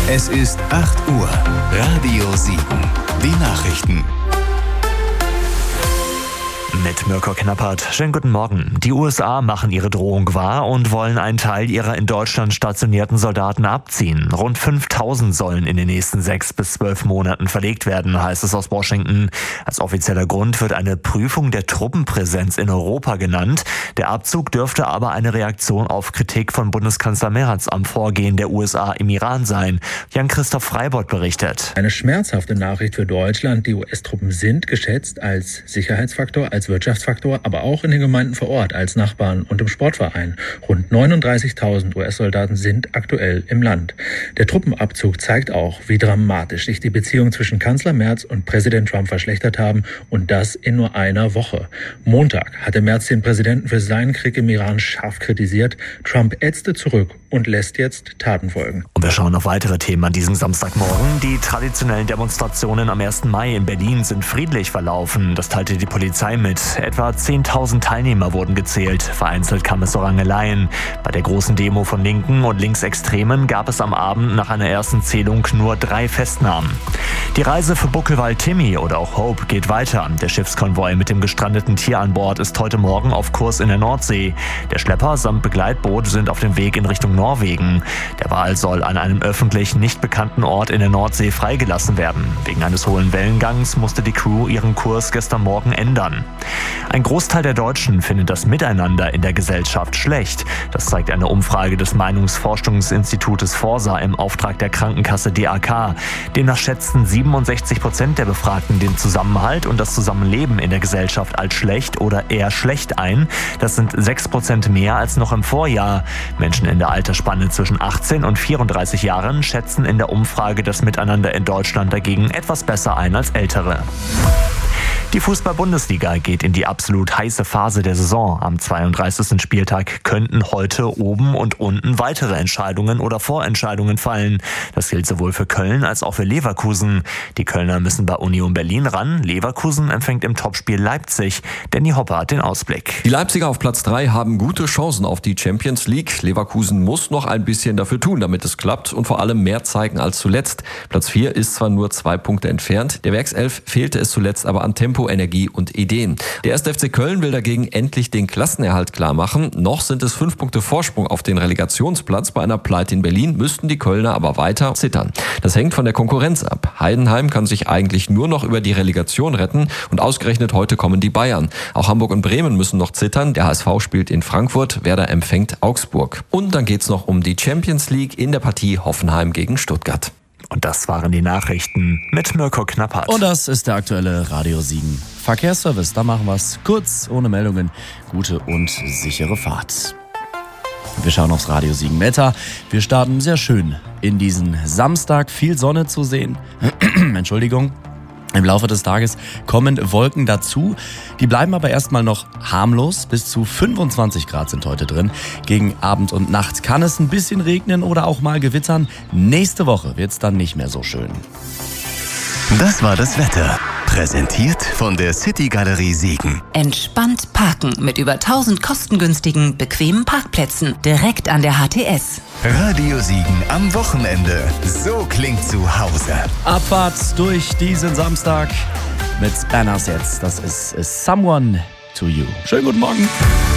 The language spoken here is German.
Es ist 8 Uhr. Radio Siegen. Die Nachrichten. Mit Mirko Knappert. Schönen guten Morgen. Die USA machen ihre Drohung wahr und wollen einen Teil ihrer in Deutschland stationierten Soldaten abziehen. Rund 5.000 sollen in den nächsten 6 bis 12 Monaten verlegt werden, heißt es aus Washington. Als offizieller Grund wird eine Prüfung der Truppenpräsenz in Europa genannt. Der Abzug dürfte aber eine Reaktion auf Kritik von Bundeskanzler Merz am Vorgehen der USA im Iran sein. Jan-Christoph Freibott berichtet. Eine schmerzhafte Nachricht für Deutschland. Die US-Truppen sind geschätzt als Sicherheitsfaktor, als Wirtschaftsfaktor, aber auch in den Gemeinden vor Ort als Nachbarn und im Sportverein. Rund 39.000 US-Soldaten sind aktuell im Land. Der Truppenabzug zeigt auch, wie dramatisch sich die Beziehungen zwischen Kanzler Merz und Präsident Trump verschlechtert haben, und das in nur einer Woche. Montag hatte Merz den Präsidenten für seinen Krieg im Iran scharf kritisiert. Trump ätzte zurück und lässt jetzt Taten folgen. Und wir schauen auf weitere Themen an diesem Samstagmorgen. Die traditionellen Demonstrationen am 1. Mai in Berlin sind friedlich verlaufen. Das teilte die Polizei mit. Etwa 10.000 Teilnehmer wurden gezählt. Vereinzelt kam es zu Rangeleien. Bei der großen Demo von Linken und Linksextremen gab es am Abend nach einer ersten Zählung nur 3 Festnahmen. Die Reise für Buckelwal Timmy oder auch Hope geht weiter. Der Schiffskonvoi mit dem gestrandeten Tier an Bord ist heute Morgen auf Kurs in der Nordsee. Der Schlepper samt Begleitboot sind auf dem Weg in Richtung Norwegen. Der Wal soll an einem öffentlich nicht bekannten Ort in der Nordsee freigelassen werden. Wegen eines hohen Wellengangs musste die Crew ihren Kurs gestern Morgen ändern. Ein Großteil der Deutschen findet das Miteinander in der Gesellschaft schlecht. Das zeigt eine Umfrage des Meinungsforschungsinstitutes Forsa im Auftrag der Krankenkasse DAK. Demnach schätzten 67% der Befragten den Zusammenhalt und das Zusammenleben in der Gesellschaft als schlecht oder eher schlecht ein. Das sind 6% mehr als noch im Vorjahr. Menschen in der Altersspanne zwischen 18 und 34 Jahren schätzen in der Umfrage das Miteinander in Deutschland dagegen etwas besser ein als Ältere. Die Fußball-Bundesliga geht in die absolut heiße Phase der Saison. Am 32. Spieltag könnten heute oben und unten weitere Entscheidungen oder Vorentscheidungen fallen. Das gilt sowohl für Köln als auch für Leverkusen. Die Kölner müssen bei Union Berlin ran. Leverkusen empfängt im Topspiel Leipzig. Danny Hopper hat den Ausblick. Die Leipziger auf Platz 3 haben gute Chancen auf die Champions League. Leverkusen muss noch ein bisschen dafür tun, damit es klappt, und vor allem mehr zeigen als zuletzt. Platz 4 ist zwar nur 2 Punkte entfernt. Der Werkself fehlte es zuletzt aber an Tempo, Energie und Ideen. Der 1. FC Köln will dagegen endlich den Klassenerhalt klarmachen. Noch sind es 5 Punkte Vorsprung auf den Relegationsplatz. Bei einer Pleite in Berlin müssten die Kölner aber weiter zittern. Das hängt von der Konkurrenz ab. Heidenheim kann sich eigentlich nur noch über die Relegation retten, und ausgerechnet heute kommen die Bayern. Auch Hamburg und Bremen müssen noch zittern. Der HSV spielt in Frankfurt, Werder empfängt Augsburg. Und dann geht's noch um die Champions League in der Partie Hoffenheim gegen Stuttgart. Und das waren die Nachrichten mit Mirko Knappert. Und das ist der aktuelle Radio Siegen Verkehrsservice. Da machen wir es kurz, ohne Meldungen. Gute und sichere Fahrt. Wir schauen aufs Radio Siegen Wetter. Wir starten sehr schön in diesen Samstag. Viel Sonne zu sehen. Entschuldigung. Im Laufe des Tages kommen Wolken dazu. Die bleiben aber erstmal noch harmlos. Bis zu 25 Grad sind heute drin. Gegen Abend und Nacht kann es ein bisschen regnen oder auch mal gewittern. Nächste Woche wird's dann nicht mehr so schön. Das war das Wetter. Präsentiert von der City Galerie Siegen. Entspannt parken mit über 1000 kostengünstigen, bequemen Parkplätzen direkt an der HTS. Radio Siegen am Wochenende. So klingt zu Hause. Abfahrt durch diesen Samstag mit Banners jetzt. Das ist Someone to You. Schönen guten Morgen.